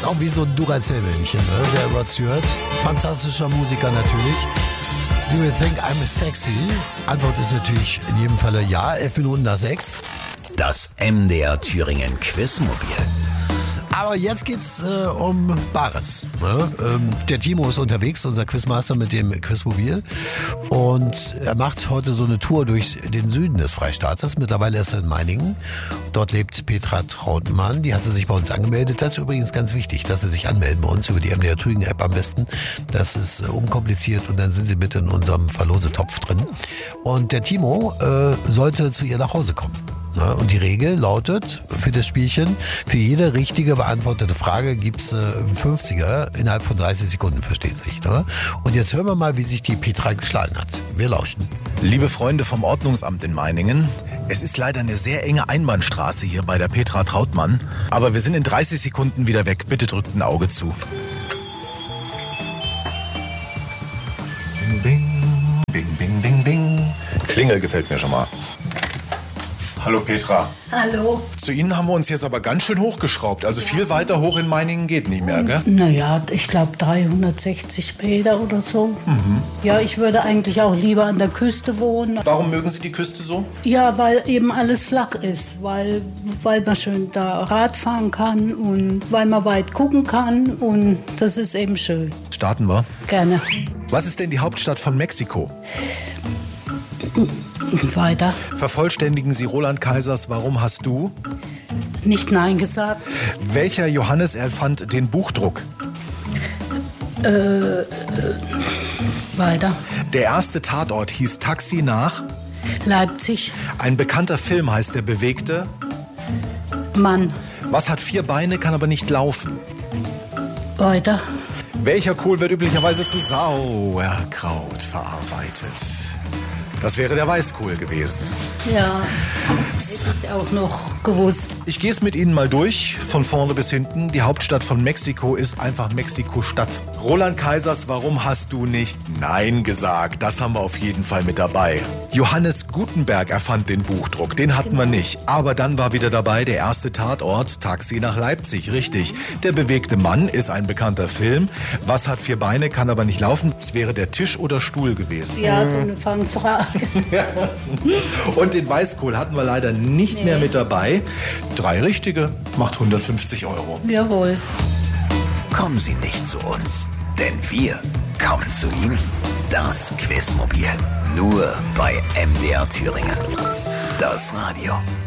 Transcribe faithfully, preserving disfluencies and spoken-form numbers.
auch wie so ein Duracell-Männchen, ne? Der Rod Stewart. Fantastischer Musiker natürlich. Do you think I'm sexy? Antwort ist natürlich in jedem Falle ja. Elf Minuten nach sechs. Das M D R Thüringen Quizmobil. Aber jetzt geht's äh, um Bares. Ne? Ähm, der Timo ist unterwegs, unser Quizmaster mit dem Quizmobil. Und er macht heute so eine Tour durch den Süden des Freistaates. Mittlerweile ist er in Meiningen. Dort lebt Petra Trautmann. Die hatte sich bei uns angemeldet. Das ist übrigens ganz wichtig, dass Sie sich anmelden bei uns über die M D R Thüringen App am besten. Das ist äh, unkompliziert und dann sind Sie bitte in unserem Verlosetopf drin. Und der Timo äh, sollte zu ihr nach Hause kommen. Ja, und die Regel lautet für das Spielchen, für jede richtige beantwortete Frage gibt's äh, einen fünfziger innerhalb von dreißig Sekunden, versteht sich. Ne? Und jetzt hören wir mal, wie sich die Petra geschlagen hat. Wir lauschen. Liebe Freunde vom Ordnungsamt in Meiningen, es ist leider eine sehr enge Einbahnstraße hier bei der Petra Trautmann, aber wir sind in dreißig Sekunden wieder weg. Bitte drückt ein Auge zu. Bing, bing, bing, bing, bing, bing. Klingel gefällt mir schon mal. Hallo Petra. Hallo. Zu Ihnen haben wir uns jetzt aber ganz schön hochgeschraubt. Also viel weiter hoch in Meiningen geht nicht mehr, gell? Naja, ich glaube dreihundertsechzig Meter oder so. Mhm. Ja, ich würde eigentlich auch lieber an der Küste wohnen. Warum mögen Sie die Küste so? Ja, weil eben alles flach ist. Weil, weil man schön da Rad fahren kann und weil man weit gucken kann. Und das ist eben schön. Starten wir. Gerne. Was ist denn die Hauptstadt von Mexiko? Weiter. Vervollständigen Sie Roland Kaisers Warum hast du? Nicht Nein gesagt. Welcher Johannes erfand den Buchdruck? Äh, äh, weiter. Der erste Tatort hieß Taxi nach? Leipzig. Ein bekannter Film heißt Der Bewegte? Mann. Was hat vier Beine, kann aber nicht laufen? Weiter. Welcher Kohl wird üblicherweise zu Sauerkraut verarbeitet? Das wäre der Weißkohl gewesen. Ja, hätte ich auch noch gewusst. Ich gehe es mit Ihnen mal durch, von vorne bis hinten. Die Hauptstadt von Mexiko ist einfach Mexiko-Stadt. Roland Kaisers Warum hast du nicht Nein gesagt? Das haben wir auf jeden Fall mit dabei. Johannes Gutenberg erfand den Buchdruck, den hatten wir nicht. Aber dann war wieder dabei der erste Tatort, Taxi nach Leipzig, richtig. Der bewegte Mann ist ein bekannter Film. Was hat vier Beine, kann aber nicht laufen? Es wäre der Tisch oder Stuhl gewesen. Ja, so eine Fangfrage. Und den Weißkohl hatten wir leider nicht nee. mehr mit dabei. Drei richtige macht hundertfünfzig Euro. Jawohl. Kommen Sie nicht zu uns, denn wir kommen zu Ihnen. Das Quizmobil. Nur bei M D R Thüringen. Das Radio.